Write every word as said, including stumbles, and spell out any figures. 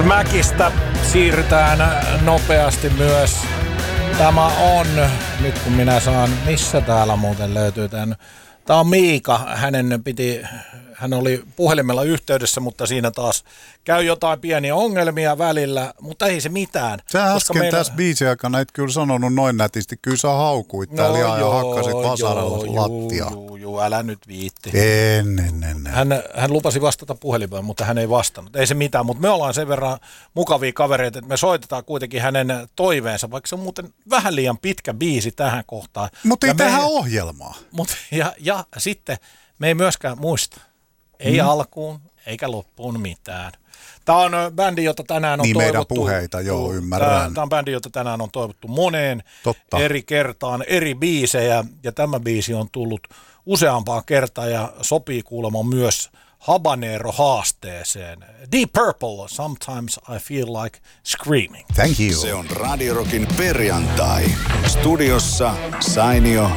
Mäkistä siirrytään nopeasti myös. Tämä on, nyt kun minä saan, missä täällä muuten löytyy tämän. Tämä on Miika, hänen piti, hän oli puhelimella yhteydessä, mutta siinä taas käy jotain pieniä ongelmia välillä, mutta ei se mitään. Sä äsken meillä... tässä biisin aikana et kyllä sanonut noin nätisti, kyllä sä haukuit no täällä ja hakkasit vasaralla lattiaa. Joo, joo, älä nyt viitti. En, en, en. Hän, hän lupasi vastata puhelimeen, mutta hän ei vastannut. Ei se mitään, mutta me ollaan sen verran mukavia kavereita, että me soitetaan kuitenkin hänen toiveensa, vaikka se on muuten vähän liian pitkä biisi tähän kohtaan. Mutta ei me... tähän ohjelmaa. Mut, ja, ja sitten me ei myöskään muista, ei mm. alkuun eikä loppuun mitään. Tämä on bändi, jota tänään on niin toivottu. Niin meidän puheita, joo, ymmärrän. Tämä on bändi, jota tänään on toivottu moneen Totta. eri kertaan, eri biisejä. Ja tämä biisi on tullut useampaan kertaan ja sopii kuulemma myös Habanero-haasteeseen. Deep Purple, Sometimes I Feel Like Screaming. Thank you. Se on Radio Rockin perjantai. Studiossa Sainio